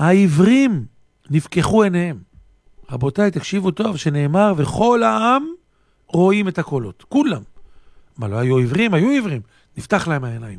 העברים נפקחו עיניהם. רבותיי, תקשיבו טוב, שנאמר, וכל העם רואים את הקולות. כולם. מה, לא היו עברים? היו עברים. נפתח להם העיניים.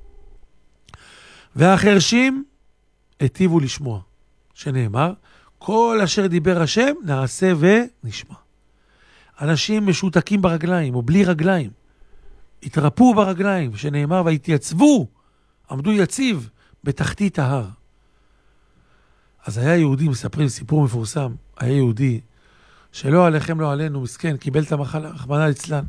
והחרשים היטיבו לשמוע. שנאמר, כל אשר דיבר השם נעשה ונשמע. אנשים משותקים ברגליים, או בלי רגליים. התרפו ברגליים, שנאמר, והתייצבו, עמדו יציב בתחתית ההר. אז היה יהודי, מספרים סיפור מפורסם, היה יהודי, שלא עליכם לא עלינו, מסכן, קיבל את המחלה, רחמנא ליצלן.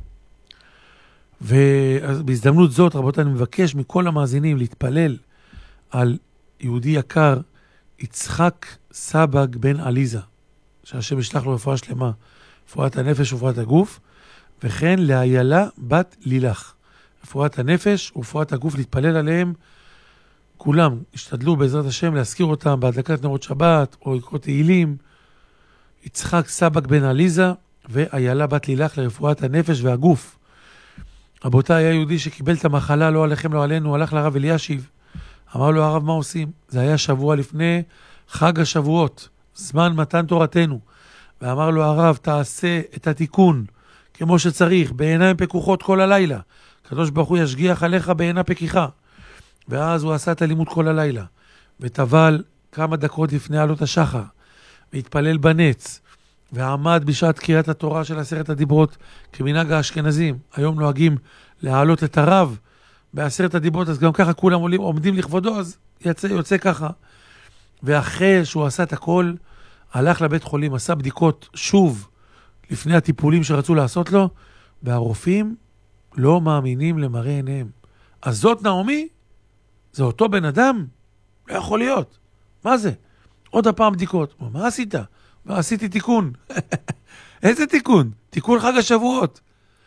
ובהזדמנות זאת, רבותיי, אני מבקש מכל המאזינים להתפלל על יהודי יקר, יצחק סבג בן עליזה, שהשם ישלח לו רפואה שלמה, רפואת הנפש ורפואת הגוף, וכן לאיילה בת לילך, רפואת הנפש ורפואת הגוף, להתפלל עליהם. כולם השתדלו בעזרת השם להזכיר אותם בהדלקת נרות שבת או לקרוא תהילים. יצחק סבג בן עליזה ואיילה בת לילך לרפואת הנפש והגוף. רבותיי, היה יהודי שקיבל את המחלה, לא עליכם לא עלינו, הלך לרב אלישיב. אמר לו, הרב, מה עושים? זה היה שבוע לפני חג השבועות, זמן מתן תורתנו. ואמר לו, הרב, תעשה את התיקון כמו שצריך, בעיניים פקוחות כל הלילה. הקדוש ברוך הוא ישגיח עליך בעינה פקיחה. ואז הוא עשה את הלימוד כל הלילה, וטבל כמה דקות לפני עלות השחר, והתפלל בנץ, ועמד בשעת קריאת התורה של 10 הדיברות, כמנהג האשכנזים. היום נוהגים להעלות את הרב ב10 הדיברות, אז גם ככה כולם עומדים לכבודו, אז יוצא ככה. ואחרי שהוא עשה את הכל, הלך לבית חולים, עשה בדיקות שוב, לפני הטיפולים שרצו לעשות לו, והרופאים לא מאמינים למראה עיניהם. אז זאת נעמי? זה אותו בן אדם? לא יכול להיות. מה זה? עוד הפעם בדיקות. מה עשית? מה עשיתי תיקון? איזה תיקון? תיקון חג השבועות.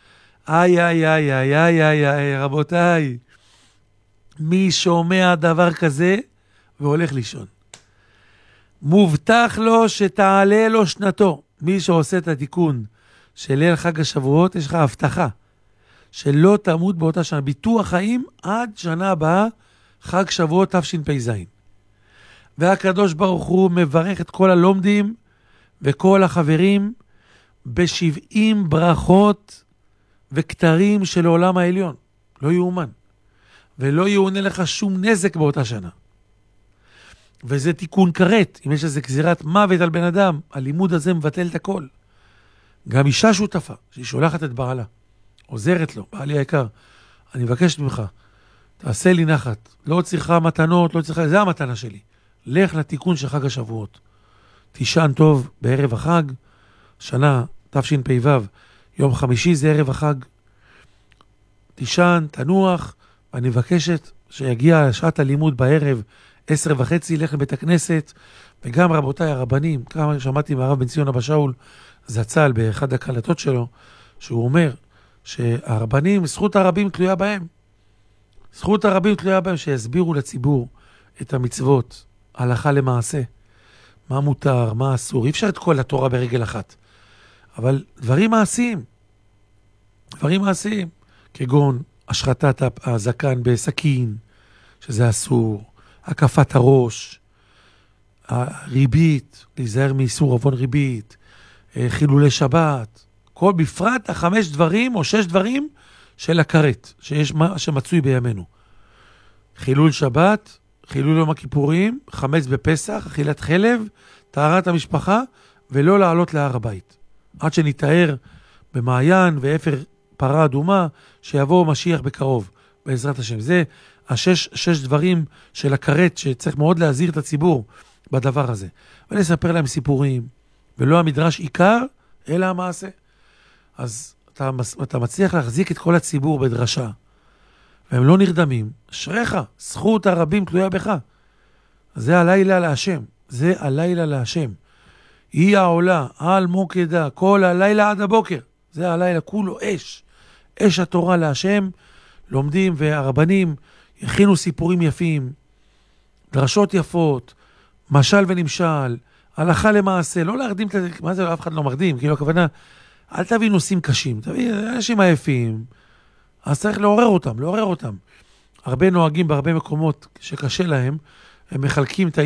איי, רבותיי. מי שומע דבר כזה והולך לישון? מובטח לו שתעלה לו שנתו. מי שעושה את התיקון של ליל חג השבועות, יש לך הבטחה שלא תמות באותה שנה. ביטוח חיים עד שנה הבאה, חג שבועות תשפ"ז. והקדוש ברוך הוא מברך את כל הלומדים וכל החברים ב70 ברכות וכתרים של העולם העליון. לא יאומן. ולא יאונה לך שום נזק באותה שנה. וזה תיקון כרת. אם יש איזה גזירת מוות על בן אדם, הלימוד הזה מבטל את הכל. גם אישה שותפה, שהיא שולחת את בעלה, עוזרת לו, בעלי היקר, אני מבקשת ממך, תעשה לי נחת, לא צריכה מתנות, לא צריכה, זה המתנה שלי. לך לתיקון של חג השבועות. תישן טוב בערב החג, שנה תשפ"ו, יום חמישי זה ערב החג. תישן, תנוח, ואני מבקשת שיגיע שעת הלימוד בערב, 10:30, לך לבית הכנסת, וגם רבותיי הרבנים, כמה שמעתי מהרב בן ציון אבא שאול, זצ"ל באחד הקלטות שלו, שהוא אומר שהרבנים, זכות הרבים תלויה בהם. זכות הרבים תלויה בהם שיסבירו לציבור את המצוות, הלכה למעשה. מה מותר, מה אסור. אי אפשר את כל התורה ברגל אחת. אבל דברים מעשיים. דברים מעשיים. כגון השחטת הזקן בסכין, שזה אסור. הקפת הראש. הריבית, להיזהר מאיסור עוון ריבית. חילולי שבת. כל בפרט 5 דברים או 6 דברים של הכרת, שיש מה שמצוי בימינו. חילול שבת, חילול יום הכיפורים, חמץ בפסח, אכילת חלב, טהרת המשפחה, ולא לעלות להר הבית. עד שנתאר במעיין ואפר פרה אדומה, שיבוא משיח בקרוב, בעזרת השם. זה 6 דברים של הכרת, שצריך מאוד להזהיר את הציבור בדבר הזה. ולספר להם סיפורים, ולא המדרש עיקר, אלא המעשה. אז אתה מצליח להחזיק את כל הציבור בדרשה, והם לא נרדמים. אשריך, זכות הרבים תלויה בך. זה הלילה להשם. זה הלילה להשם. היא העולה על מוקדה, כל הלילה עד הבוקר. זה הלילה, כולו אש. אש התורה להשם. לומדים והרבנים יכינו סיפורים יפים, דרשות יפות, משל ונמשל, הלכה למעשה. לא להרדים, מה זה? אף אחד לא מרדים, כאילו הכוונה, אל תביא נושאים קשים, תביא אנשים עייפים, אז צריך לעורר אותם. הרבה נוהגים בהרבה מקומות שקשה להם, הם מחלקים את